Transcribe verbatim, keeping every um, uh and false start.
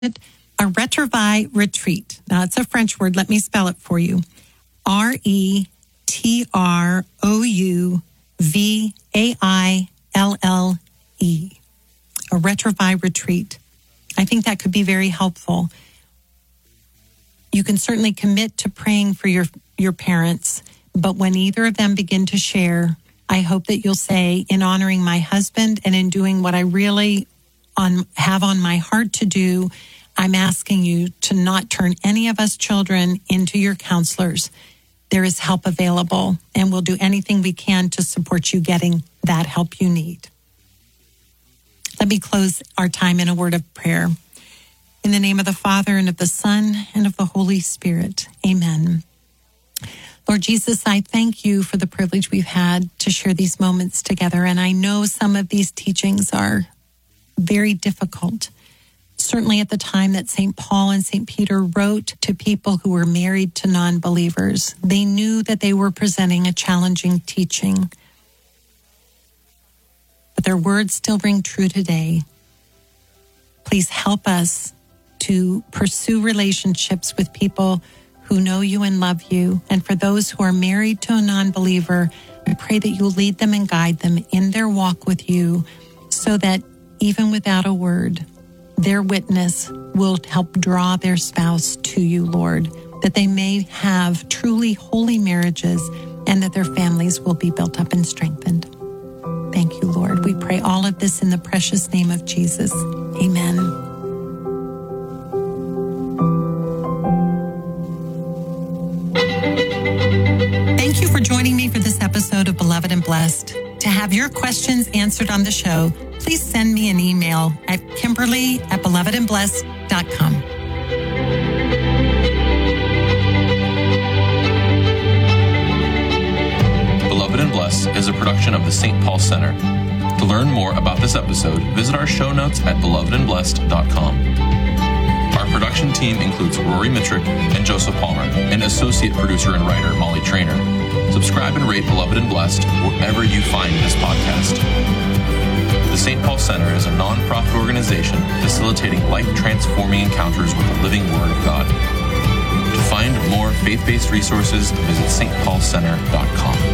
A Retrouvaille retreat. Now, it's a French word. Let me spell it for you. R E T R O U V A I L L E. A Retrouvaille retreat. I think that could be very helpful. You can certainly commit to praying for your, your parents, but when either of them begin to share, I hope that you'll say, in honoring my husband and in doing what I really on, have on my heart to do, I'm asking you to not turn any of us children into your counselors. There is help available, and we'll do anything we can to support you getting that help you need. Let me close our time in a word of prayer. In the name of the Father, and of the Son, and of the Holy Spirit. Amen. Lord Jesus, I thank you for the privilege we've had to share these moments together, and I know some of these teachings are very difficult. Certainly at the time that Saint Paul and Saint Peter wrote to people who were married to non-believers, they knew that they were presenting a challenging teaching. But their words still ring true today. Please help us to pursue relationships with people who know you and love you. And for those who are married to a non-believer, I pray that you'll lead them and guide them in their walk with you so that even without a word, their witness will help draw their spouse to you, Lord, that they may have truly holy marriages and that their families will be built up and strengthened. Thank you, Lord. We pray all of this in the precious name of Jesus. Amen. Thank you for joining me for this episode of Beloved and Blessed. To have your questions answered on the show, please send me an email at Kimberly at beloved and blessed dot com. Beloved and Blessed is a production of the Saint Paul Center. To learn more about this episode, visit our show notes at beloved and blessed dot com. Our production team includes Rory Mitrick and Joseph Palmer, and associate producer and writer Molly Trainer. Subscribe and rate Beloved and Blessed wherever you find this podcast. The Saint Paul Center is a non-profit organization facilitating life-transforming encounters with the living Word of God. To find more faith-based resources, visit s t paul center dot com.